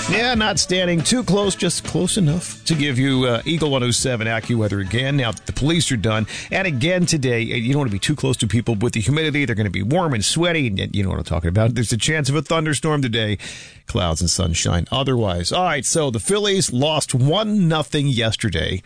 Yeah, not standing too close, just close enough to give you Eagle 107 AccuWeather again. Now that the police are done. And again today, you don't want to be too close to people with the humidity. They're going to be warm and sweaty. And you know what I'm talking about. There's a chance of a thunderstorm today. Clouds and sunshine otherwise. All right, so the Phillies lost 1-0 yesterday.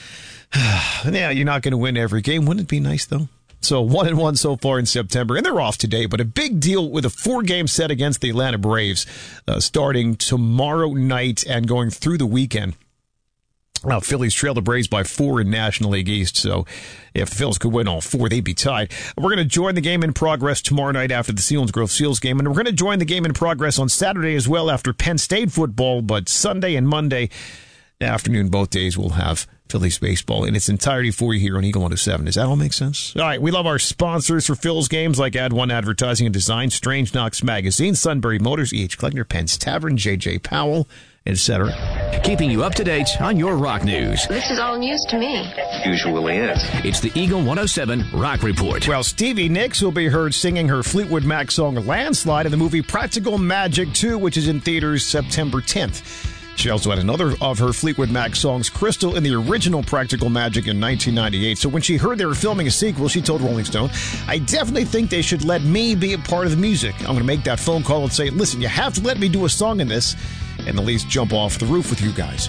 Yeah, you're not going to win every game. Wouldn't it be nice, though? So 1-1 so far in September, and they're off today, but a big deal with a 4-game set against the Atlanta Braves starting tomorrow night and going through the weekend. Phillies trail the Braves by 4 in National League East, so if the Phils could win all 4, they'd be tied. We're going to join the game in progress tomorrow night after the Selinsgrove Seals game, and we're going to join the game in progress on Saturday as well after Penn State football, but Sunday and Monday afternoon, both days, we'll have Phillies baseball in its entirety for you here on Eagle 107. Does that all make sense? All right, we love our sponsors for Phil's games like Ad One Advertising and Design, Strange Knox Magazine, Sunbury Motors, E.H. Kleckner, Penn's Tavern, J.J. Powell, etc. Keeping you up to date on your rock news. This is all news to me. Usually is. It's the Eagle 107 Rock Report. Well, Stevie Nicks will be heard singing her Fleetwood Mac song Landslide in the movie Practical Magic 2, which is in theaters September 10th. She also had another of her Fleetwood Mac songs, Crystal, in the original Practical Magic in 1998. So when she heard they were filming a sequel, she told Rolling Stone, I definitely think they should let me be a part of the music. I'm going to make that phone call and say, listen, you have to let me do a song in this and at least jump off the roof with you guys.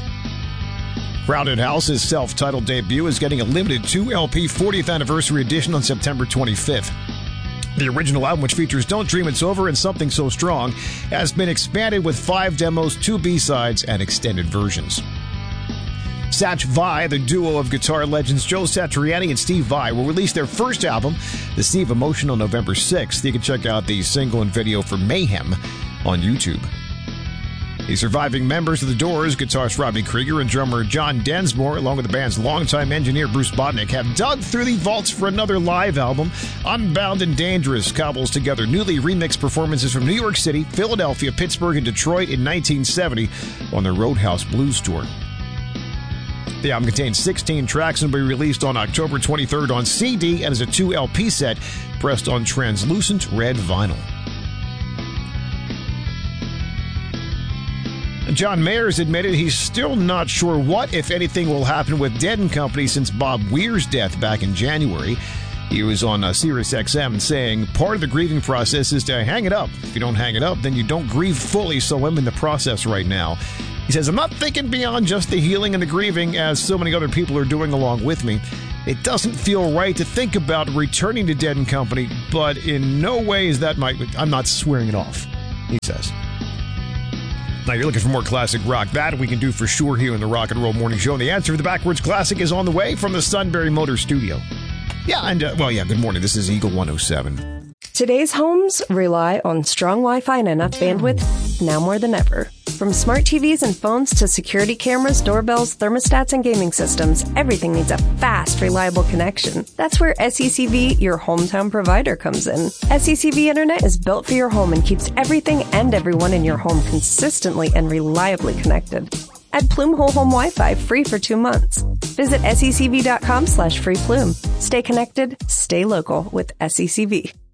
Crowded House's self-titled debut is getting a limited 2-LP 40th anniversary edition on September 25th. The original album, which features Don't Dream It's Over and Something So Strong, has been expanded with 5 demos, 2 B-sides, and extended versions. Satch Vai, the duo of guitar legends Joe Satriani and Steve Vai, will release their first album, The Sea of Emotion, on November 6th. You can check out the single and video for Mayhem on YouTube. The surviving members of The Doors, guitarist Rodney Krieger and drummer John Densmore, along with the band's longtime engineer Bruce Botnick, have dug through the vaults for another live album. Unbound and Dangerous cobbles together newly remixed performances from New York City, Philadelphia, Pittsburgh, and Detroit in 1970 on their Roadhouse Blues tour. The album contains 16 tracks and will be released on October 23rd on CD and is a 2-LP set pressed on translucent red vinyl. John Mayers admitted he's still not sure what, if anything, will happen with Dead & Company since Bob Weir's death back in January. He was on Sirius XM saying, part of the grieving process is to hang it up. If you don't hang it up, then you don't grieve fully, so I'm in the process right now. He says, I'm not thinking beyond just the healing and the grieving, as so many other people are doing along with me. It doesn't feel right to think about returning to Dead & Company, but in no way is that I'm not swearing it off, he says. Now, you're looking for more classic rock. That we can do for sure here in the Rock and Roll Morning Show. And the answer to the Backwards Classic is on the way from the Sunbury Motor Studio. Yeah, and, good morning. This is Eagle 107. Today's homes rely on strong Wi-Fi and enough bandwidth now more than ever. From smart TVs and phones to security cameras, doorbells, thermostats, and gaming systems, everything needs a fast, reliable connection. That's where SECV, your hometown provider, comes in. SECV Internet is built for your home and keeps everything and everyone in your home consistently and reliably connected. Add Plume Whole Home Wi-Fi free for 2 months. Visit secv.com/freeplume. Stay connected, stay local with SECV.